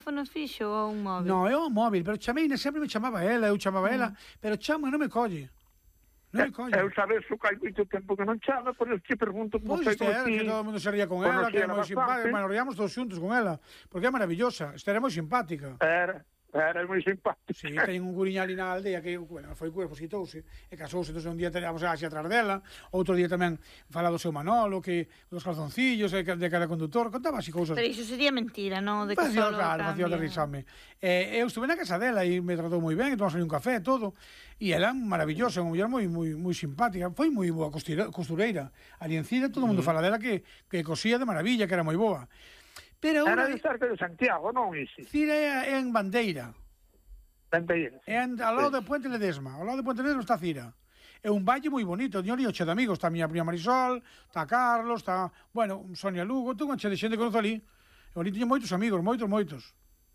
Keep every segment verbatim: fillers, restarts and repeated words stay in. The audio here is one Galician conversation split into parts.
teléfono fixo ou un móvil? No, é un móvil, pero chamei, sempre me chamaba ela, eu chamaba ela, pero chamo e non me colle. Non me colle. Eu sabes o que hai moito tempo que non chama, por isso te pergunto como Pois foi este era, que todo o mundo se ría con ela, que era moi simpática, bueno, ríamos todos xuntos con ela, porque é maravillosa, esta era moi simpática. Era. Era moi simpático. Sí, teñen un curiña ali na aldea que, bueno, foi cura, positouse e casouse, entón un día teníamos así atrás dela, outro día tamén fala do seu Manolo, que dos calzoncillos, de cada condutor, contaba así cousas. Pero iso sería mentira, non? De que Facía, solo claro, facía de risame. Eh, eu estuve na casa dela e me tratou moi ben, e tomamos ali un café e todo, e ela maravillosa, unha muller moi moi moi simpática, foi moi boa costureira. Ali en Cira todo o mundo fala dela que que cosía de maravilla, que era moi boa. Pero era de cerca de Santiago, non, isi? Cira é en Bandeira. Bandeira. É ao lado de Puente Ledesma. Ao lado de Puente Ledesma está Cira. É un valle moi bonito. Tiño lío che de amigos. Está a miña prima Marisol, está Carlos, está, bueno, Sonia Lugo. Tengo unha che de xente que conozco ali. E ali tiño moitos amigos, moitos, moitos.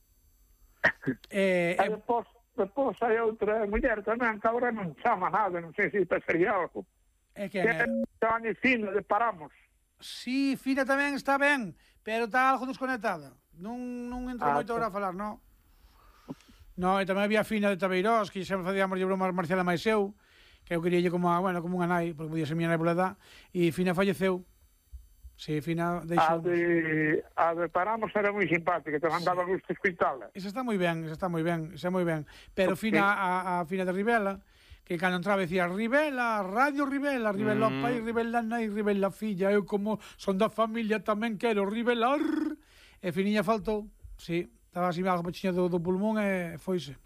e, e depois, depois hai outra muller tamén, que agora non chama nada, non sei se pasaría algo. É que é... Tani Fina, de Paramos. Sí, Fina tamén está ben, pero está algo desconectada. Non, non entra ah, moito agora a falar, non? No, e tamén había Fina de Tabeirós, que sempre facíamos de broma Marciala máis eu, que eu queríalle como, a, bueno, como unha nai, porque podía ser miña nai pola edad, e Fina falleceu. Si, sí, Fina deixou... A de, a de Paramos era moi simpática, te mandaba sí. gusto escuitala. Esa está moi ben, esa está moi ben, esa moi ben. Pero okay. Fina, a, a Fina de Rivela, que cando entraba decía Rivela, Radio Rivela, Rivela mm. pai, Rivela nai, Rivela filla, eu como son da familia tamén quero rivelar. E Finiña faltou, si, sí, estaba así algo pechiña do, do pulmón e foise.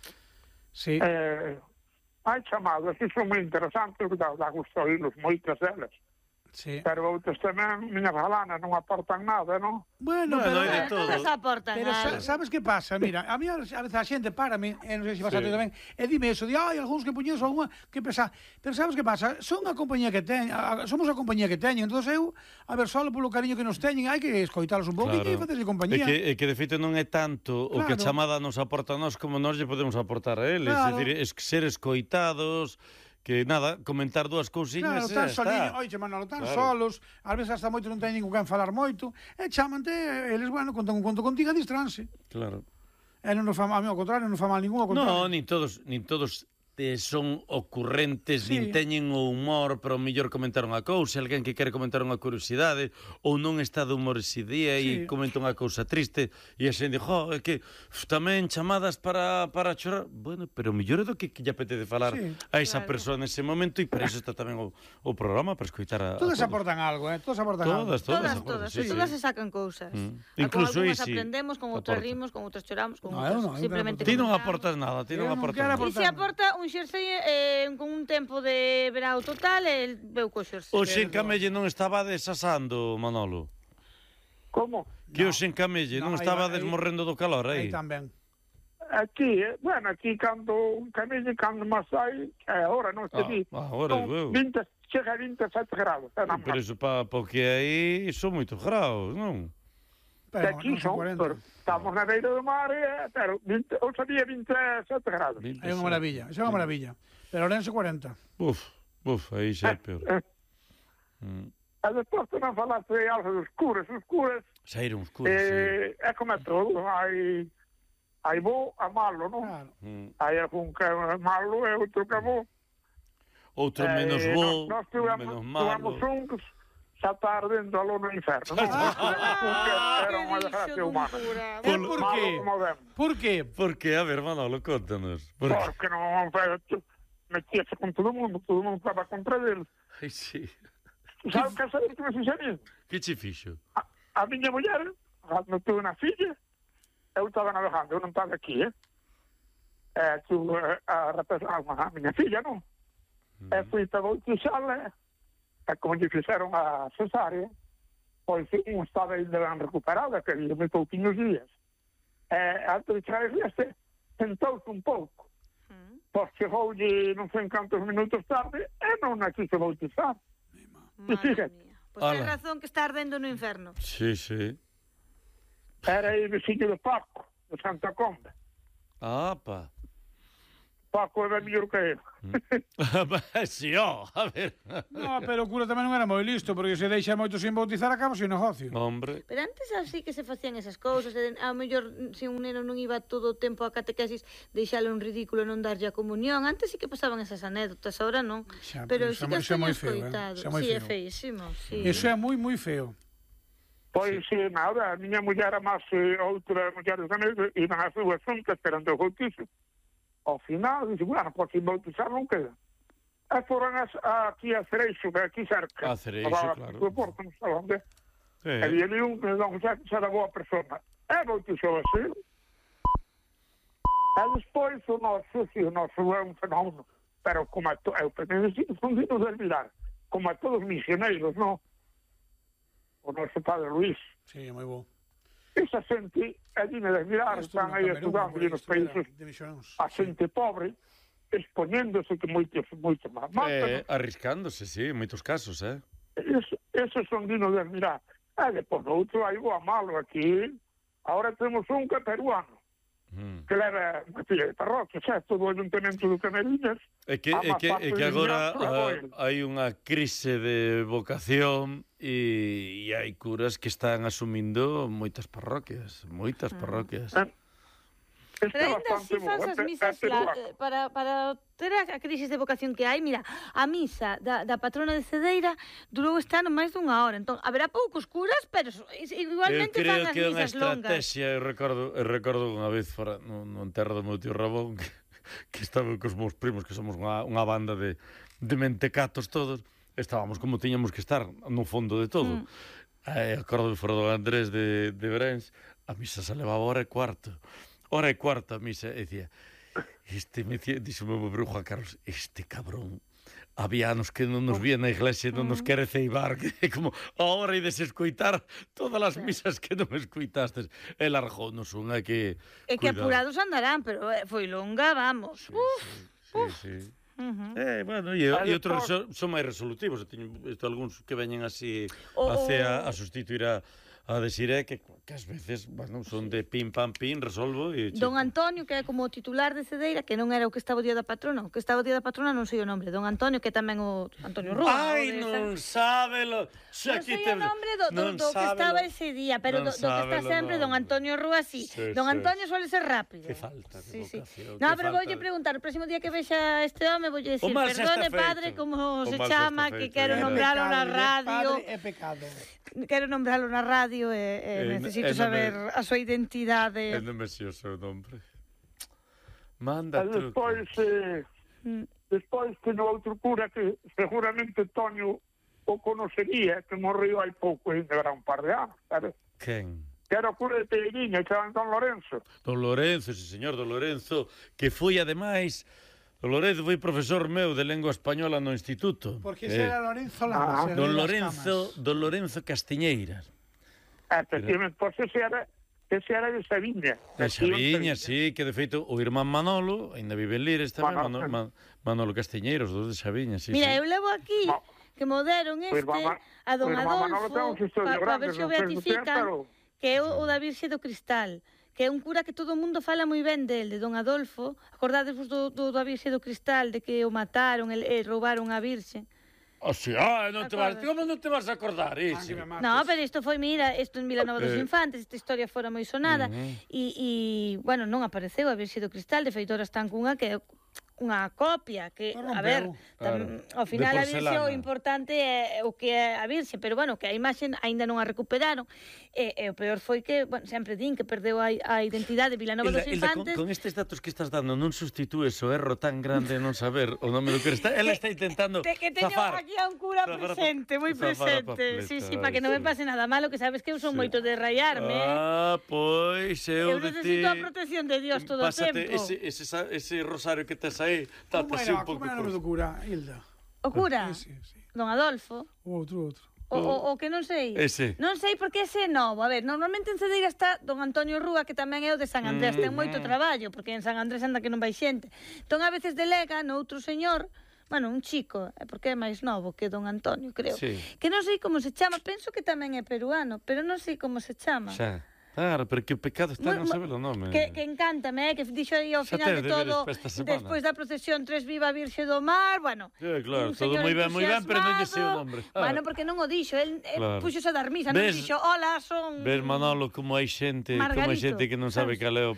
Si. Sí. Eh, hai chamadas, que son moi interesantes, dá, dá gusto oírlos, moitas delas. Sí. Pero outros tamén, miñas galanas, non aportan nada, non? Bueno, bueno, pero... de todo. Todas aportan pero algo. Sabes que pasa? Mira, a mí a veces a xente párame, e non sei se vas sí. a ti tamén, e dime eso, di, ai, algúns que puñedos alguna, que pesa... Pero sabes que pasa? Son a compañía que teñen, a, somos a compañía que teñen, entón eu, a ver, solo polo cariño que nos teñen, hai que escoitalos un pouco, claro. E que facerse compañía. E que, e que de feito non é tanto claro. o que a chamada nos aporta a nós como nós lle podemos aportar a eles, claro. É dicir, es ser escoitados... Que nada, comentar dúas cousiñas claro, tan soliños, oiche Manolo, tan claro. solos, ás veces hasta moito non ten ningún quen falar moito, e chamante, eles, bueno, contan un conto contigo a distranse. Claro. E non nos fa mal, ao contrario, non nos fa mal ningún, ao contrario. No, nin todos, nin todos te son ocurrentes, sí. nin teñen o humor, pero mellor comentar unha cousa, alguén que quere comentar unha curiosidade, ou non está de humor ese día sí. e comenta unha cousa triste, e a xente dijo, oh, é que uf, tamén chamadas para, para chorar. Bueno, pero mellor é do que, que lle apetece falar sí, a esa claro. persoa nese momento, e para iso está tamén o, o programa, para escoitar a, todas a todos. aportan algo, eh? Todas aportan todas, algo. Todas, todas, todas, sí, todas sí. se sacan cousas. Mm. Incluso con aí sí. aprendemos, con outras rimos, con outras choramos, con no, outras no, simplemente... Ti non aportas nada, ti non aportas nada. E se aporta un xersei eh, con un tempo de verao total, el veu co xersei. O Xencamelle non estaba desasando, Manolo. Como? Que no. o Xencamelle non no, estaba aí, desmorrendo do calor aí. Aí tamén. Aquí, eh, bueno, aquí cando un camelle, cando máis hai, é agora, non sei di. Ah, agora, veu. vinte, chega a vinte e sete grados. É pero iso pa, porque aí son moitos graus, non? Pero aquí son, pero estamos na beira do mar, eh, pero vinte, o sabía vinte e sete grados. É unha maravilla, é unha maravilla. Pero Orense cuarenta. Uf, uf, aí xa é peor. Eh, eh. Mm. E despois tamén falaste de algo dos curas, os curas... Saíron os curas, eh, sí. É como é todo, hai... Hai bo a malo, non? Claro. Mm. Hai algún que é malo e outro que é bo. Outro eh, menos bo, nós tivemos, menos malo. Tivemos un que xa está ardendo a lo no inferno, non? Era unha desgracia humana. E por qué? Por qué? Por qué? A ver, Manolo, contanos. Por Porque non... Metíase con todo o mundo, todo o mundo estaba contra ele. Ai, sí. Sabe que sabe que me fixo a mí? Que che fixo? A, a miña muller, non tuve unha filla, eu estaba navegando, eu non estaba aquí, eh? E tuve a represar a miña filla, non? Mm. E fui para bautizarla, e como lle fixeron a cesárea, pois un estaba ainda ben recuperada, que lle me pouquinhos días. E antes de traer este, sentouse un pouco. Pois chegoulle non sei en cantos minutos tarde e non a quise bautizar. Madre mía. Pois ten razón que está ardendo no inferno. Sí, sí. Era aí veciño de Paco, de Santa Comba. Ah, pa. Paco é mellor que ele. Si, ó, a ver. No, pero o cura tamén non era moi listo, porque se deixa moito sin bautizar acaba o negocio. Hombre. Pero antes así que se facían esas cousas, e ao mellor se un neno non iba todo o tempo a catequesis, deixalo un ridículo non darlle a comunión. Antes sí que pasaban esas anécdotas, agora non. Xa, Pero pero sí xa que moi- as xa moi teño feo, eh? escoitado. Xa moi Sí, é feo. feísimo, sí. Iso é moi, moi feo. Pois, sí, nada, a miña muller a máis eh, outra mulleres tamén iban as súas xuntas esperando o bautizo. Ao final, dixe, bueno, pois sin bautizar non queda. E foron as, aquí a Cereixo, que aquí cerca. A Cereixo, a, claro. A Porto, non sei onde. Sí. E dile un que non xa, xa era boa persona. E bautizou así. E despois o noso, si, o noso é un fenómeno. Pero como a to, eu penso que son dignos de admirar. Como a todos os misioneiros, non? O noso padre Luís. Sí, é moi bo. Esa xente é digna de admirar, Isto están no aí Camerún, estudando por aí, nos isto era países de misións. a xente pobre, expoñéndose que moitos, moitos máis. Eh, arriscándose, sí, en moitos casos, eh? Eso, esos son dignos de admirar. E depois outro hai o malo aquí. Agora temos un que é peruano, Mm. que leva unha tía de parroquia, xa, todo o ayuntamento do Cameriñas. É que, é que, é que agora ah, hai unha crise de vocación e, e hai curas que están asumindo moitas parroquias, moitas parroquias. Eh, Pero ainda así faz as misas la, eh, para, para ter a crisis de vocación que hai, mira, a misa da, da patrona de Cedeira durou este ano máis dunha hora, entón haberá poucos curas, pero igualmente fan as que é unha misas longas. estrategia, eu recordo, eu recordo unha vez fora no, no enterro do meu tío Rabón que, que estaba cos meus primos, que somos unha, unha banda de, de mentecatos todos, estábamos como tiñamos que estar no fondo de todo. Mm. Eh, acordo fora do Andrés de, de Brens, a misa se levaba hora e cuarto. Hora e cuarta a misa, e dicía, este, me dicía, dixo o meu bruxo Juan Carlos, este cabrón, había anos que non nos vía na iglesia, non nos quere ceibar, que é como, ahora ides escoitar todas as misas que non escoitastes. E largounos unha que... É que apurados andarán, pero eh, foi longa, vamos. Sí, Uf, sí, uf. sí, sí. Uh-huh. Eh, bueno, e, e outros son, son máis resolutivos. Teño visto algúns que veñen así O- a cea a sustituir a, a Desiré, que, que ás veces, bueno, son de pim, pam, pim, resolvo e... Don Antonio, que é como o titular de Cedeira, que non era o que estaba o día da patrona, o que estaba o día da patrona non sei o nombre, Don Antonio, que tamén o Antonio Rúa. Ai, non sábelo. Non sei o nombre do, do, do que estaba ese día, pero do, do que está sempre Don Antonio Rúa, sí. Sí, Don sí. Antonio suele ser rápido. Que falta de Sí, sí. vocación, No, que pero falta voulle de- preguntar, o próximo día que vexa este home, voulle decir, O mal xa perdone, está feito. padre, como O se mal xa chama, está que feito, quero ya. nombralo na Pecado, radio. Padre é pecado. Quero nombralo na radio e, e Eh, necesito eh, non saber me- a súa identidade. E non me sei o seu nombre. Manda E truco. despois, eh, Mm. despois teño outro cura que seguramente Toño o conocería, que morreu hai pouco, ainda era un par de anos, sabes? Quen? Que era o cura de Peiriña, que era Don Lorenzo. Don Lorenzo, sí, señor, Don Lorenzo, que foi, ademais, Don Lorenzo foi profesor meu de lengua española no instituto. Porque Eh, ese era Lorenzo Lamas. Ah, era Don de las Lorenzo, Camas. Don Lorenzo Castiñeiras. Efectivamente, pois ese era, ese era de Sabiña. De Xaviña, sí, que de feito o irmán Manolo, ainda vive en Lires tamén, Manolo. Manolo, Man- Manolo Castiñeiros, dos de Xaviña, sí, Mira, sí. eu levo aquí No. que mo deron O este irmán Ma- a don o irmán Manolo ten Adolfo uns estudios para grandes, ver se o non sei se o ten, beatifican, pero- que é o, o da Virxe do Cristal, que é un cura que todo o mundo fala moi ben del, de don Adolfo. Acordadesvos do, do da Virxe do Cristal, de que o mataron e, e roubaron a Virxe. O sea, ah, non te vas, Acordas? como non te vas a acordar, Ah, iso? que me mates. No, pero isto foi, mira, isto en Vilanova dos Eh. Infantes, esta historia fora moi sonada, Ujú. e, e, bueno, non apareceu a Virxe do Cristal, de feito, ahora están cunha que é unha copia, que, O a ver, rompeu. tam, Claro. ao final De a Virxe o porcelana. importante é o que é a Virxe, pero bueno, que a imaxe aínda non a recuperaron, e, e o peor foi que, bueno, sempre din que perdeu a, a identidade de Vilanova Hilda, dos Hilda, con, Infantes. con estes datos que estás dando non sustitúes o erro tan grande de non saber o nome do que está. Ela está intentando Te, que teño zafar. aquí a un cura Zafar a pa- presente, moi zafar a presente. papeleta, Sí, sí, ai, para que non me sí. pase nada malo, que sabes que eu son Sí. moito de rayarme. eh. Ah, pois eu, Eu de ti... necesito a protección de Dios todo o Pásate tempo. ese, ese, sa- ese rosario que tes aí, Como tápase era, un pouco. como era o nome do por- cura, Hilda? O cura, Sí, sí, sí. don Adolfo, O outro, outro. o, o, o que non sei. Ese. Non sei porque ese é novo. A ver, normalmente en Cedeira está don Antonio Rúa, que tamén é o de San Andrés. Ten moito traballo, porque en San Andrés anda que non vai xente. Entón, a veces delega no outro señor, bueno, un chico, é porque é máis novo que don Antonio, creo. Sí. Que non sei como se chama, penso que tamén é peruano, pero non sei como se chama. Xa. Claro, pero que o pecado está non saber o nome. Que, que encántame, eh, que dixo aí ao final de todo, despois da procesión Tres Viva Virxe do Mar, bueno, eh, claro, todo moi ben, moi ben, pero non lle sei o nombre. Ah. Bueno, porque non o dixo, el, claro. Puxose a dar misa, non dixo, hola, son... Ves, Manolo, como hai xente, como hai xente que non sabe cal é o